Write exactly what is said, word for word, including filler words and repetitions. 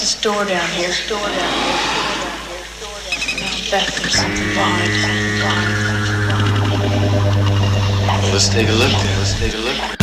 store down here. Store down here. Back there's something behind. Well, let's take a look there. Let's take a look.